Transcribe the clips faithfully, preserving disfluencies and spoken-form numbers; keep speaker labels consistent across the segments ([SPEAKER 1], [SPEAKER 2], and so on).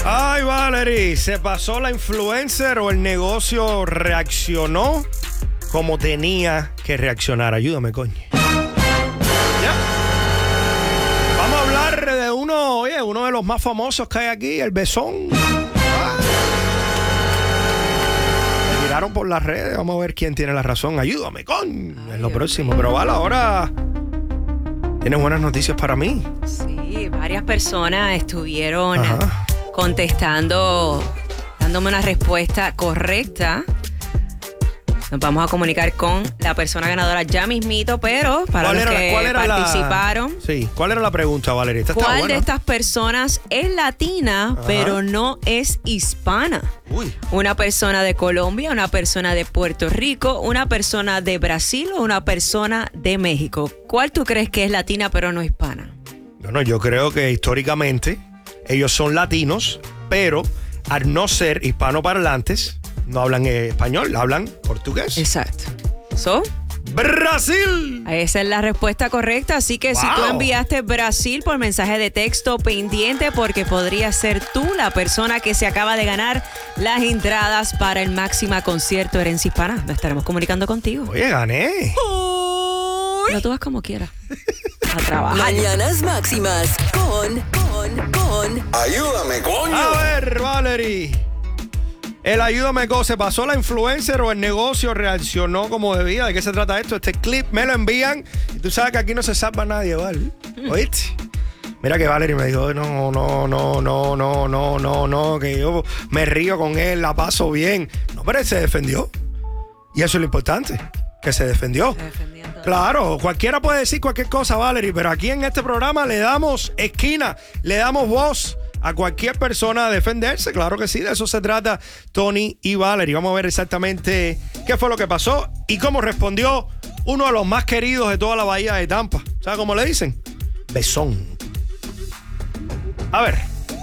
[SPEAKER 1] Ay, Valerie, ¿se pasó la influencer o el negocio reaccionó como tenía que reaccionar? Ayúdame, coño. ¿Ya? Vamos a hablar de uno, oye, uno de los más famosos que hay aquí, el Besón. Ah. Me tiraron por las redes, vamos a ver quién tiene la razón. Ayúdame, coño, en lo próximo. Pero vale, ahora tienes buenas noticias para mí.
[SPEAKER 2] Sí, varias personas estuvieron
[SPEAKER 1] Ajá.
[SPEAKER 2] contestando, dándome una respuesta correcta. Nos vamos a comunicar con la persona ganadora ya mismito, pero para los que
[SPEAKER 1] ¿cuál era
[SPEAKER 2] participaron.
[SPEAKER 1] La... Sí, ¿cuál era la pregunta, Valeria? Esta está
[SPEAKER 2] ¿Cuál
[SPEAKER 1] buena.
[SPEAKER 2] de estas personas es latina,
[SPEAKER 1] Ajá.
[SPEAKER 2] pero no es hispana?
[SPEAKER 1] Uy.
[SPEAKER 2] Una persona de Colombia, una persona de Puerto Rico, una persona de Brasil o una persona de México. ¿Cuál tú crees que es latina, pero no hispana?
[SPEAKER 1] Bueno, yo creo que históricamente ellos son latinos, pero al no ser hispanoparlantes, no hablan español, hablan portugués.
[SPEAKER 2] Exacto. ¿So?
[SPEAKER 1] ¡Brasil!
[SPEAKER 2] Esa es la respuesta correcta, así que
[SPEAKER 1] Wow.
[SPEAKER 2] si tú enviaste Brasil por mensaje de texto, pendiente porque podría ser tú la persona que se acaba de ganar las entradas para el Máxima Concierto Herencia Hispana. Nos estaremos comunicando contigo.
[SPEAKER 1] Oye, gané.
[SPEAKER 2] Pero tú vas como quieras. A trabajar.
[SPEAKER 3] Mañanas Máximas con, con, con.
[SPEAKER 4] Ayúdame, coño.
[SPEAKER 1] A ver, Valerie. El Ayúdame Go, ¿se pasó la influencer o el negocio reaccionó como debía? ¿De qué se trata esto? Este clip me lo envían y tú sabes que aquí no se salva nadie, ¿vale? ¿Oíste? Mira que Valerie me dijo, no, no, no, no, no, no, no, no, que yo me río con él, la paso bien. No, pero él se defendió. Y eso es lo importante, que se defendió.
[SPEAKER 2] Se defendió todo.
[SPEAKER 1] Claro, cualquiera puede decir cualquier cosa, Valerie, pero aquí en este programa le damos esquina, le damos voz a cualquier persona a defenderse. Claro que sí, de eso se trata Tony y Valerie. Vamos a ver exactamente qué fue lo que pasó y cómo respondió uno de los más queridos de toda la bahía de Tampa. ¿Sabes cómo le dicen? Besón. A ver.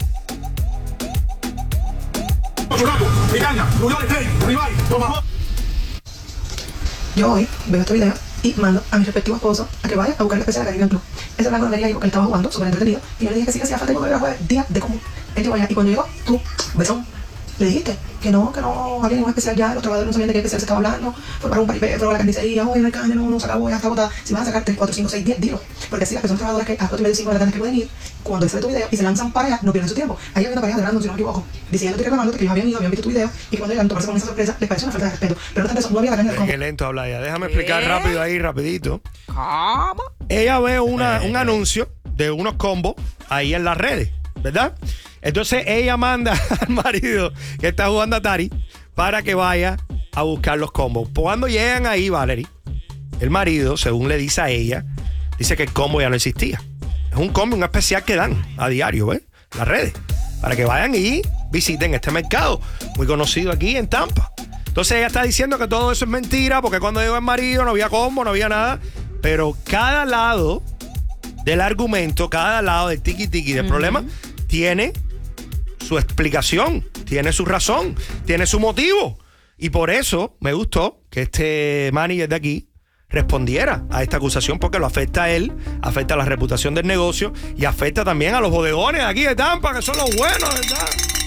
[SPEAKER 5] Yo hoy veo este video y mando a mi respectivo esposo a que vaya a buscar el especial de Caribbean Club. Esa es la ganadería que él estaba jugando, súper entretenido. Y yo le dije que sí, que hacía falta, y porque era día de común. Él llegó allá y cuando llegó, tú, besón, le dijiste que no, que no había ningún especial ya, los trabajadores no sabían de qué especial se estaba hablando, fue para un paripetro, la carnicería, oye, no hay carne, no, no se acabó, ya está agotada. Si vas a sacar tres, cuatro, cinco, seis, diez, dilo. Porque así las personas trabajadoras que a las cuatro y media, cinco de la tarde que pueden ir, cuando sale tu video y se lanzan para allá, no pierden su tiempo. Ahí había una pareja de Brandon, si no me equivoco, diciéndote y reclamándote que ellos habían ido, habían visto tu video y que cuando llegaron a tomarse con esa sorpresa, les pareció una falta de respeto. Pero no tanto eso, no había la carne del combo.
[SPEAKER 1] Qué lento habla ella. Déjame explicar
[SPEAKER 2] ¿Qué?
[SPEAKER 1] rápido ahí, rapidito.
[SPEAKER 2] ¿Cómo?
[SPEAKER 1] Ella ve una, un anuncio de unos combos ahí en las redes, ¿verdad? Entonces ella manda al marido que está jugando Atari para que vaya a buscar los combos. Cuando llegan ahí, Valerie, el marido, según le dice a ella, dice que el combo ya no existía. Es un combo, un especial que dan a diario, ¿ves? Las redes. Para que vayan y visiten este mercado muy conocido aquí en Tampa. Entonces ella está diciendo que todo eso es mentira porque cuando llegó el marido no había combo, no había nada. Pero cada lado del argumento, cada lado del tiki-tiki del uh-huh. problema tiene su explicación, tiene su razón, tiene su motivo. Y por eso me gustó que este manager de aquí respondiera a esta acusación porque lo afecta a él, afecta a la reputación del negocio y afecta también a los bodegones aquí de Tampa, que son los buenos, ¿verdad?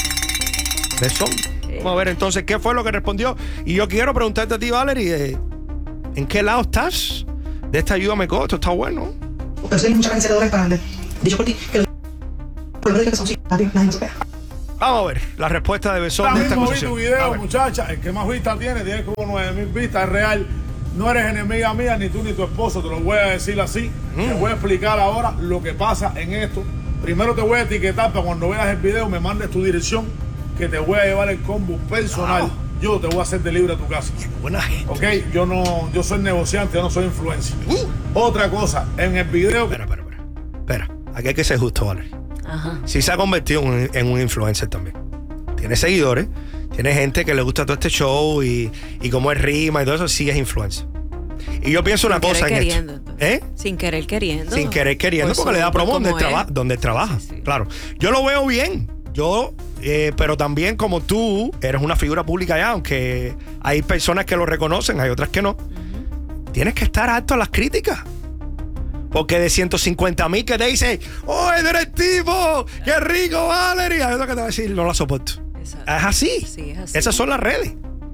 [SPEAKER 1] Besón. Vamos a ver entonces qué fue lo que respondió. Y yo quiero preguntarte a ti, Valerie, ¿en qué lado estás de esta Ayúdame Go? Esto está bueno.
[SPEAKER 5] Pero sí hay muchas canceladores para adelante. Dicho por ti, que los problemas que son sí, nadie no se pega.
[SPEAKER 1] Vamos a ver la respuesta de Besón de esta
[SPEAKER 6] mismo vi
[SPEAKER 1] acusación.
[SPEAKER 6] tu video, muchacha, el que más vistas tiene, tiene como nueve mil vistas, es real. No eres enemiga mía, ni tú ni tu esposo, te lo voy a decir así. Mm. Te voy a explicar ahora lo que pasa en esto. Primero te voy a etiquetar para cuando veas el video me mandes tu dirección, que te voy a llevar el combo personal. Oh. Yo te voy a hacer delivery a tu casa.
[SPEAKER 1] Buena gente.
[SPEAKER 6] Ok, yo no, yo soy negociante, yo no soy influencer. Uh. Otra cosa, en el video...
[SPEAKER 1] Espera, espera, espera. Espera, aquí hay que ser justo, Valerie.
[SPEAKER 2] Ajá.
[SPEAKER 1] Sí se ha convertido en, en un influencer también. Tiene seguidores, tiene gente que le gusta todo este show y, y cómo es rima y todo eso, sí es influencer. Y yo pienso una cosa en esto. ¿Eh?
[SPEAKER 2] Sin querer queriendo.
[SPEAKER 1] Sin querer queriendo,
[SPEAKER 2] pues
[SPEAKER 1] porque le da promo donde, traba, donde trabaja.
[SPEAKER 2] Sí, sí.
[SPEAKER 1] Claro. Yo lo veo bien. Yo, eh, pero también como tú eres una figura pública ya, aunque hay personas que lo reconocen, hay otras que no. Uh-huh. Tienes que estar alto a las críticas. Porque de ciento cincuenta mil que te dicen, ¡oh, eres tipo! ¡Qué rico, Valerie! Hay otro que te va a decir, no la soporto.
[SPEAKER 2] Exacto.
[SPEAKER 1] Es así.
[SPEAKER 2] Sí, es así.
[SPEAKER 1] Esas son las redes.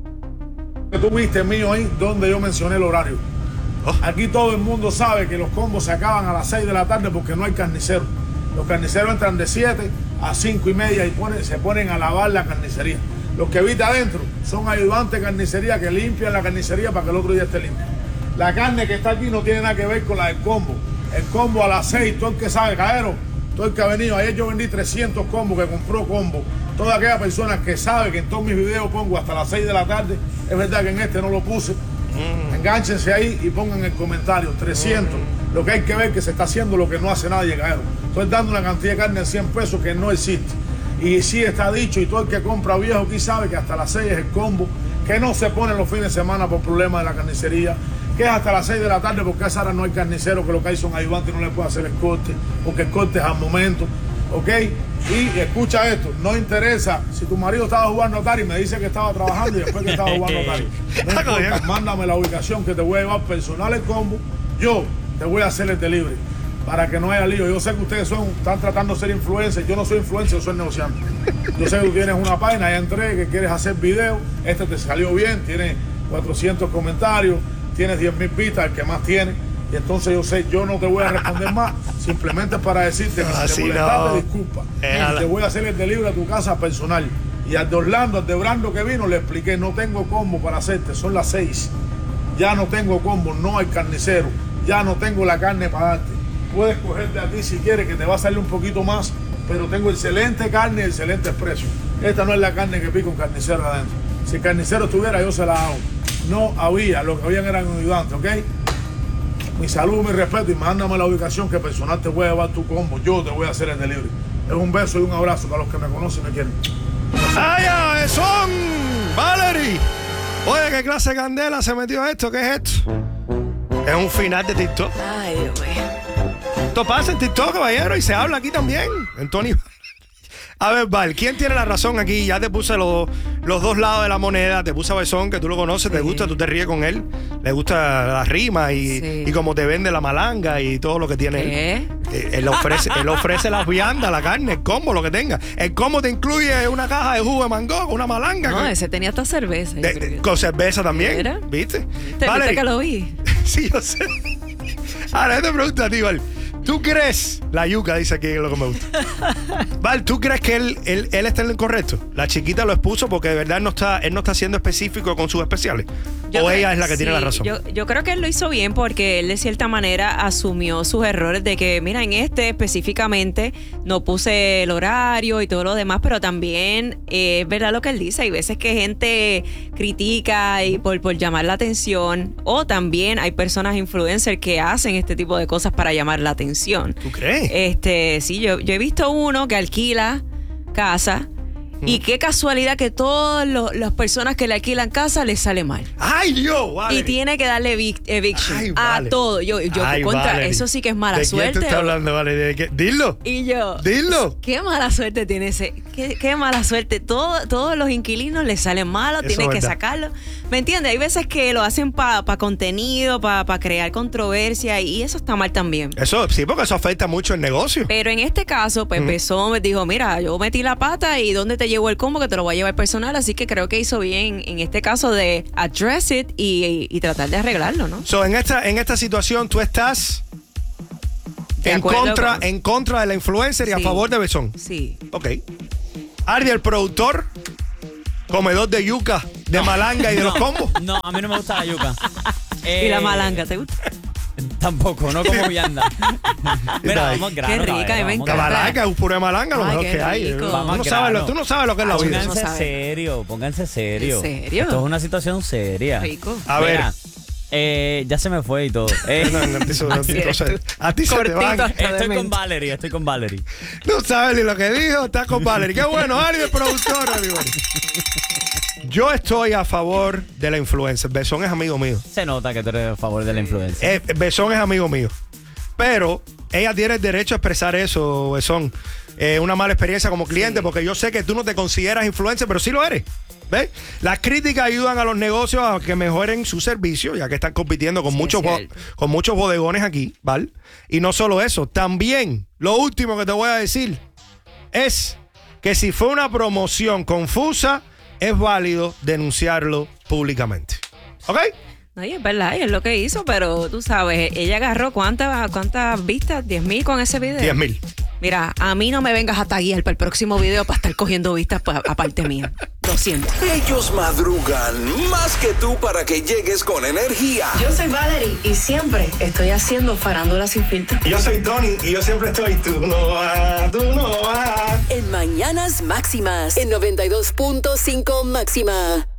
[SPEAKER 6] Tú viste mío ahí donde yo mencioné el horario.
[SPEAKER 1] Oh.
[SPEAKER 6] Aquí todo el mundo sabe que los combos se acaban a las seis de la tarde porque no hay carniceros. Los carniceros entran de siete a cinco y media y ponen, se ponen a lavar la carnicería. Los que viste adentro son ayudantes de carnicería que limpian la carnicería para que el otro día esté limpio. La carne que está aquí no tiene nada que ver con la del combo. El combo a las seis, todo el que sabe, Caero, todo el que ha venido. Ayer yo vendí trescientos combos que compró combo. Toda aquella persona que sabe que en todos mis videos pongo hasta las seis de la tarde, es verdad que en este no lo puse. Mm. Engánchense ahí y pongan en el comentario trescientos. Mm. Lo que hay que ver que se está haciendo lo que no hace nadie, Caero. Estoy dando una cantidad de carne de cien pesos que no existe. Y sí está dicho, y todo el que compra viejo aquí sabe que hasta las seis es el combo, que no se pone los fines de semana por problemas de la carnicería, que es hasta las seis de la tarde porque a esa hora no hay carnicero, que lo que hay son ayudantes y no le puede hacer el corte, porque el corte es al momento, ¿ok? Y escucha esto, no interesa si tu marido estaba jugando Atari y me dice que estaba trabajando y después que estaba jugando Atari. No importa, mándame la ubicación que te voy a llevar personal el combo, yo te voy a hacer el delivery. Para que no haya lío. Yo sé que ustedes son, están tratando de ser influencers. Yo no soy influencer, yo soy negociante. Yo sé que tú tienes una página, ya entré, que quieres hacer video. Este te salió bien, tiene cuatrocientos comentarios, tienes diez mil vistas, el que más tiene. Y entonces yo sé, yo no te voy a responder más. Simplemente para decirte que si te molestaste, no. disculpa. Eh, te voy a hacer el delivery a tu casa personal. Y al de Orlando, al de Brando que vino, le expliqué, no tengo combo para hacerte, son las seis. Ya no tengo combo, no hay carnicero. Ya no tengo la carne para darte. Puedes cogerte a ti si quieres, que te va a salir un poquito más, pero tengo excelente carne y excelentes precios. Esta no es la carne que pica un carnicero adentro. Si el carnicero estuviera, yo se la hago. No había, lo que habían eran ayudantes, ¿ok? Mi salud, mi respeto, y mándame la ubicación que personal te voy a llevar tu combo. Yo te voy a hacer el delivery. Es un beso y un abrazo para los que me conocen y me quieren.
[SPEAKER 1] ¡Ay, son! ¡Valerie! Oye, ¿qué clase de candela se metió esto? ¿Qué es esto? Es un final de TikTok.
[SPEAKER 2] Ay, Dios mío.
[SPEAKER 1] Esto pasa en TikTok, caballero, y se habla aquí también. En Tony. A ver, Val, ¿quién tiene la razón aquí? Ya te puse los, los dos lados de la moneda. Te puse a Besón, que tú lo conoces, sí. Te gusta, tú te ríes con él. Le gusta la rima y, sí. y cómo te vende la malanga y todo lo que tiene
[SPEAKER 2] ¿Qué?
[SPEAKER 1] él. Eh, él ofrece, él ofrece las viandas, la carne, el combo, lo que tenga. El combo te incluye una caja de jugo de mango, una malanga.
[SPEAKER 2] No,
[SPEAKER 1] que,
[SPEAKER 2] ese tenía hasta cerveza.
[SPEAKER 1] De, de, con cerveza también. ¿Era? ¿Viste?
[SPEAKER 2] ¿Te
[SPEAKER 1] Vale,
[SPEAKER 2] viste que lo vi?
[SPEAKER 1] Sí, yo sé. Ahora, yo te pregunto a ti, Val. ¿Tú crees? La yuca dice aquí lo que me gusta. Val, ¿tú crees que él, él, él está en lo incorrecto? La chiquita lo expuso porque de verdad él no está, él no está siendo específico con sus especiales. Yo ¿O creo, ella es la que sí, tiene la razón?
[SPEAKER 2] Yo, yo creo que él lo hizo bien porque él de cierta manera asumió sus errores de que, mira, en este específicamente no puse el horario y todo lo demás, pero también eh, es verdad lo que él dice. Hay veces que gente critica y por, por llamar la atención, o también hay personas influencers que hacen este tipo de cosas para llamar la atención.
[SPEAKER 1] ¿Tú crees?
[SPEAKER 2] Este, sí, yo, yo he visto uno que alquila casa mm. y qué casualidad que todas las personas que le alquilan casa les sale mal.
[SPEAKER 1] ¡Ay, Dios! Valerie.
[SPEAKER 2] Y tiene que darle evic eviction
[SPEAKER 1] Ay,
[SPEAKER 2] a
[SPEAKER 1] vale.
[SPEAKER 2] todo. Yo, yo
[SPEAKER 1] Ay,
[SPEAKER 2] contra
[SPEAKER 1] Valerie.
[SPEAKER 2] eso sí que es mala
[SPEAKER 1] ¿De
[SPEAKER 2] suerte.
[SPEAKER 1] ¿De quién tú estás hablando, Valerie? ¿De qué? Dilo.
[SPEAKER 2] Y yo.
[SPEAKER 1] Dilo.
[SPEAKER 2] Qué mala suerte tiene ese. Qué, qué mala suerte. Todo, todos los inquilinos les salen malos,
[SPEAKER 1] Eso
[SPEAKER 2] tienen que
[SPEAKER 1] verdad.
[SPEAKER 2] sacarlo. ¿Me entiendes? Hay veces que lo hacen para pa contenido, para pa crear controversia, y eso está mal también.
[SPEAKER 1] Eso, sí, porque eso afecta mucho el negocio.
[SPEAKER 2] Pero en este caso, pues empezó, me dijo, mira, yo metí la pata y ¿dónde te llevo el combo? Que te lo voy a llevar personal, así que creo que hizo bien en este caso de address it y, y, y tratar de arreglarlo, ¿no?
[SPEAKER 1] So, en esta, en esta situación tú estás
[SPEAKER 2] De
[SPEAKER 1] en
[SPEAKER 2] acuerdo
[SPEAKER 1] contra,
[SPEAKER 2] con-
[SPEAKER 1] en contra de la influencer y a
[SPEAKER 2] Sí.
[SPEAKER 1] favor de Besón.
[SPEAKER 2] Sí.
[SPEAKER 1] Ok. Ardi, el productor, comedor de yuca, de malanga y de los combos.
[SPEAKER 4] No, a mí no me gusta la yuca.
[SPEAKER 2] ¿Y la
[SPEAKER 4] Eh,
[SPEAKER 2] malanga te gusta?
[SPEAKER 4] Tampoco, no como vianda. Mira,
[SPEAKER 1] Ay,
[SPEAKER 4] vamos al grano.
[SPEAKER 2] qué rica,
[SPEAKER 4] caballero,
[SPEAKER 2] y me
[SPEAKER 4] vamos
[SPEAKER 1] La
[SPEAKER 4] al grano.
[SPEAKER 1] malanga es un puré de malanga, lo
[SPEAKER 2] Ay,
[SPEAKER 1] mejor
[SPEAKER 2] qué
[SPEAKER 1] que hay.
[SPEAKER 2] rico.
[SPEAKER 1] Tú
[SPEAKER 4] Vamos
[SPEAKER 1] no,
[SPEAKER 4] al
[SPEAKER 1] sabes lo,
[SPEAKER 4] grano.
[SPEAKER 1] tú no sabes lo que es la vida.
[SPEAKER 2] no
[SPEAKER 4] Pónganse
[SPEAKER 2] sabe.
[SPEAKER 4] serio, pónganse serio.
[SPEAKER 2] ¿En serio?
[SPEAKER 4] Esto es una situación seria.
[SPEAKER 2] Rico.
[SPEAKER 1] A ver.
[SPEAKER 4] Mira, eh, ya se me fue y todo. Eh,
[SPEAKER 1] No, no, eso no,
[SPEAKER 2] Así
[SPEAKER 1] no
[SPEAKER 2] eres
[SPEAKER 1] sé.
[SPEAKER 2] tú.
[SPEAKER 1] A ti se te
[SPEAKER 2] Cortito.
[SPEAKER 1] van.
[SPEAKER 4] estoy
[SPEAKER 2] demente.
[SPEAKER 4] con Valerie, estoy con Valerie.
[SPEAKER 1] No sabes ni lo que dijo, está con Valerie. Qué bueno, Ardi, el productor. everybody. Yo estoy a favor de la influencer. Besón es amigo mío.
[SPEAKER 4] Se nota que tú eres a favor de la influencia.
[SPEAKER 1] Eh, Besón es amigo mío. Pero ella tiene el derecho a expresar eso, Besón. Eh, una mala experiencia como cliente,
[SPEAKER 2] Sí.
[SPEAKER 1] porque yo sé que tú no te consideras influencer, pero sí lo eres. ¿Ves? Las críticas ayudan a los negocios a que mejoren su servicio, ya que están compitiendo con,
[SPEAKER 2] Sí,
[SPEAKER 1] muchos,
[SPEAKER 2] es
[SPEAKER 1] bo-
[SPEAKER 2] cierto.
[SPEAKER 1] con muchos bodegones aquí, ¿vale? Y no solo eso, también lo último que te voy a decir es que si fue una promoción confusa, es válido denunciarlo públicamente. ¿Ok?
[SPEAKER 2] No, y es verdad, y es lo que hizo, pero tú sabes, ella agarró cuántas cuántas vistas, diez mil con ese video.
[SPEAKER 1] diez mil.
[SPEAKER 2] Mira, a mí no me vengas a taguear para el próximo video para estar cogiendo vistas pa- aparte mía. Lo siento.
[SPEAKER 7] Ellos madrugan más que tú para que llegues con energía.
[SPEAKER 8] Yo soy Valerie y siempre estoy haciendo farándula sin filtro.
[SPEAKER 1] Yo soy Tony y yo siempre estoy, tú no vas, tú no vas.
[SPEAKER 3] En Mañanas Máximas. En noventa y dos punto cinco Máxima.